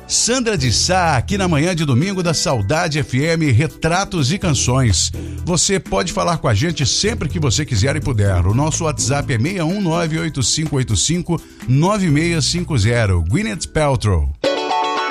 Sandra de Sá, aqui na manhã de domingo da Saudade FM, Retratos e Canções. Você pode falar com a gente sempre que você quiser e puder. O nosso WhatsApp é 61985859650. Gwyneth Paltrow.